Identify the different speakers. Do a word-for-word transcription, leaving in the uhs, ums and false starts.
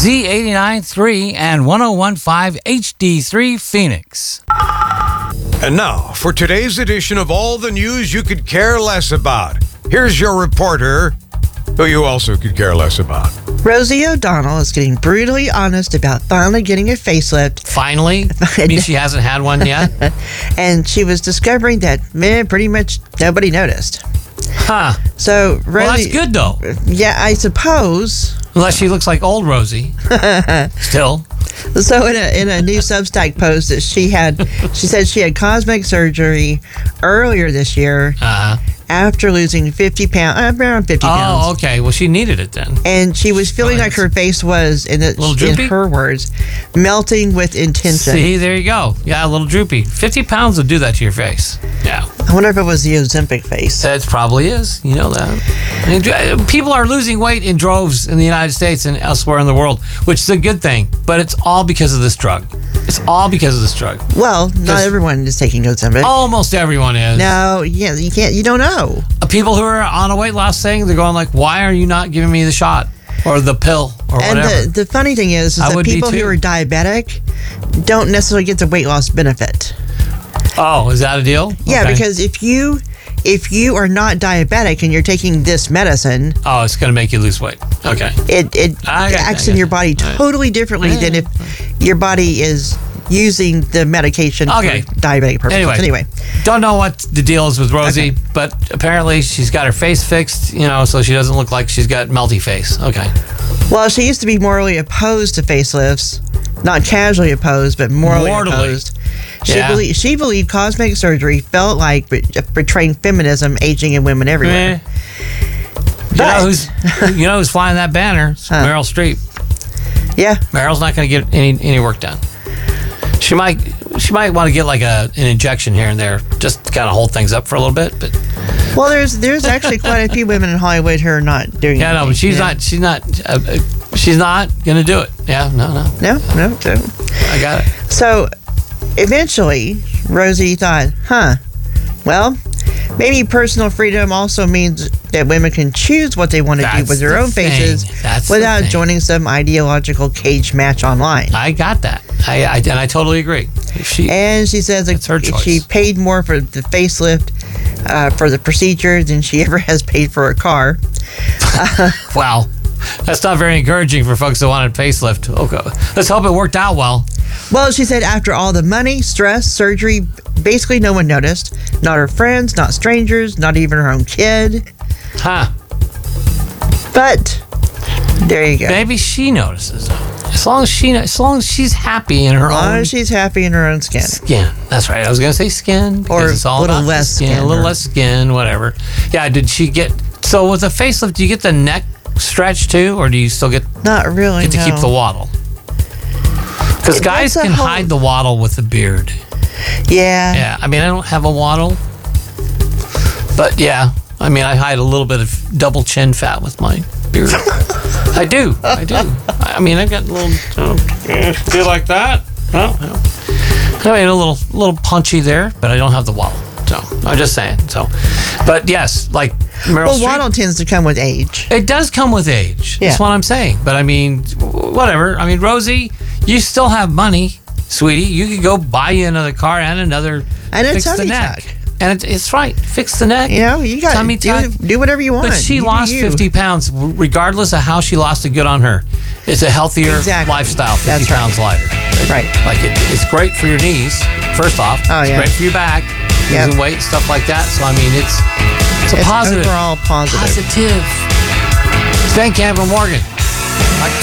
Speaker 1: Z eighty-nine point three and one oh one point five H D three Phoenix.
Speaker 2: And now, for today's edition of all the news you could care less about, here's your reporter, who you also could care less about.
Speaker 3: Rosie O'Donnell is getting brutally honest about finally getting a facelift.
Speaker 1: Finally? I mean, she hasn't had one yet?
Speaker 3: And she was discovering that, man, pretty much nobody noticed.
Speaker 1: Huh.
Speaker 3: So, Rosie...
Speaker 1: Well, that's good, though.
Speaker 3: Yeah, I suppose.
Speaker 1: Unless she looks like old Rosie. Still.
Speaker 3: So in a in a new Substack post that she had, she said she had cosmetic surgery earlier this year
Speaker 1: Uh-huh.
Speaker 3: after losing fifty pounds, uh, around fifty pounds.
Speaker 1: Oh, okay. Well, she needed it then.
Speaker 3: And she was feeling like her face was, in, the,
Speaker 1: Little
Speaker 3: in
Speaker 1: droopy?
Speaker 3: her words, melting with intention.
Speaker 1: See, there you go. Yeah, a little droopy. fifty pounds would do that to your face. Yeah.
Speaker 3: I wonder if it was the Ozempic face.
Speaker 1: That probably is. You know that. I mean, people are losing weight in droves in the United States and elsewhere in the world, which is a good thing. But it's all because of this drug. It's all because of this drug.
Speaker 3: Well, not
Speaker 1: Just-
Speaker 3: everyone is taking Ozempic.
Speaker 1: Almost everyone is.
Speaker 3: No, yeah, you can't. You don't know.
Speaker 1: Uh, People who are on a weight loss thing, they're going like, "Why are you not giving me the shot or the pill or
Speaker 3: And
Speaker 1: whatever?"
Speaker 3: the, the funny thing is, is
Speaker 1: I
Speaker 3: that
Speaker 1: would be
Speaker 3: people who
Speaker 1: too.
Speaker 3: are diabetic don't necessarily get the weight loss benefit.
Speaker 1: Oh, is that a deal?
Speaker 3: Yeah,
Speaker 1: Okay.
Speaker 3: because if you if you are not diabetic and you're taking this medicine,
Speaker 1: oh, it's going to make you lose weight. Okay.
Speaker 3: it it
Speaker 1: I got-
Speaker 3: acts
Speaker 1: I
Speaker 3: in
Speaker 1: got-
Speaker 3: your body
Speaker 1: all right.
Speaker 3: totally differently
Speaker 1: Yeah.
Speaker 3: than if your body is using the medication
Speaker 1: Okay.
Speaker 3: for diabetic purposes.
Speaker 1: Anyway,
Speaker 3: Anyway,
Speaker 1: don't know what the deal is with Rosie,
Speaker 3: Okay.
Speaker 1: but apparently she's got her face fixed, you know, so she doesn't look like she's got melty face. Okay.
Speaker 3: well, she used to be morally opposed to facelifts, not casually opposed, but morally
Speaker 1: Mortally.
Speaker 3: opposed. She,
Speaker 1: Yeah.
Speaker 3: believed, she believed cosmetic surgery felt like be- betraying feminism, aging in women everywhere.
Speaker 1: Eh. You
Speaker 3: But-
Speaker 1: know who's you know who's flying that banner? It's
Speaker 3: Huh.
Speaker 1: Meryl Streep.
Speaker 3: Yeah,
Speaker 1: Meryl's not going to get any any work done. She might she might want to get like a an injection here and there, just to kind of hold things up for a little bit. But
Speaker 3: well, there's there's actually quite a few women in Hollywood who are not doing.
Speaker 1: yeah, no,
Speaker 3: anything,
Speaker 1: but she's
Speaker 3: you know?
Speaker 1: not she's not uh, uh, she's not going to do it. Yeah, no, no,
Speaker 3: No, no, no.
Speaker 1: I got it.
Speaker 3: So eventually, Rosie thought, huh, well, maybe personal freedom also means that women can choose what they want to do
Speaker 1: That's
Speaker 3: with their
Speaker 1: the
Speaker 3: own faces
Speaker 1: thing. That's the
Speaker 3: without
Speaker 1: thing.
Speaker 3: joining some ideological cage match online.
Speaker 1: I got that. I, I and I totally agree. If she
Speaker 3: And she says that
Speaker 1: It's her choice.
Speaker 3: she paid more for the facelift, uh, for the procedure than she ever has paid for a car.
Speaker 1: wow, that's not very encouraging for folks that wanted a facelift. Okay, let's hope it worked out well.
Speaker 3: Well, she said after all the money, stress, surgery, basically no one noticed. Not her friends, not strangers, not even her own kid.
Speaker 1: Huh?
Speaker 3: But there you go.
Speaker 1: Maybe she notices. As long as she, as long as she's happy in her
Speaker 3: As long
Speaker 1: own
Speaker 3: as she's happy in her own skin.
Speaker 1: skin. That's right. I was gonna say skin because
Speaker 3: Or
Speaker 1: it's all
Speaker 3: a little
Speaker 1: about the
Speaker 3: less
Speaker 1: skin,
Speaker 3: skin
Speaker 1: a little
Speaker 3: or-
Speaker 1: less skin, whatever. Yeah. Did she get? So with a facelift, do you get the neck stretch too, or do you still get
Speaker 3: Not really.
Speaker 1: get to
Speaker 3: no.
Speaker 1: keep the waddle? Because
Speaker 3: It-
Speaker 1: guys
Speaker 3: that's a
Speaker 1: can
Speaker 3: whole-
Speaker 1: hide the waddle with the beard.
Speaker 3: Yeah.
Speaker 1: Yeah, I mean, I don't have a waddle, but yeah, I mean, I hide a little bit of double chin fat with my beard. I do, I do. I mean, I got a little, oh, yeah, feel like that. Oh, yeah. I mean, a little, little punchy there, but I don't have the waddle. So I'm just saying. So, but yes, like Meryl
Speaker 3: Well,
Speaker 1: Streep,
Speaker 3: waddle tends to come with age.
Speaker 1: it does come with age.
Speaker 3: Yeah.
Speaker 1: That's what I'm saying. But I mean, whatever. I mean, Rosie, you still have money, sweetie. You could go buy you another car and another
Speaker 3: And a
Speaker 1: fix the
Speaker 3: tummy
Speaker 1: neck.
Speaker 3: tuck.
Speaker 1: And it, it's right. Fix the neck.
Speaker 3: You know, you got
Speaker 1: Tummy
Speaker 3: to
Speaker 1: tuck.
Speaker 3: do, do whatever you want.
Speaker 1: But she
Speaker 3: You do
Speaker 1: lost
Speaker 3: you.
Speaker 1: fifty pounds, regardless of how she lost it. Good on her. It's a healthier
Speaker 3: Exactly.
Speaker 1: lifestyle. Fifty
Speaker 3: That's right.
Speaker 1: pounds lighter.
Speaker 3: Right.
Speaker 1: Like it, it's great for your knees. First off,
Speaker 3: Oh,
Speaker 1: it's
Speaker 3: yeah.
Speaker 1: great for your back,
Speaker 3: Yep.
Speaker 1: losing weight, stuff like that. So I mean, it's it's a
Speaker 3: It's
Speaker 1: positive.
Speaker 3: overall positive.
Speaker 1: Positive. It's Ben Campbell Morgan. Like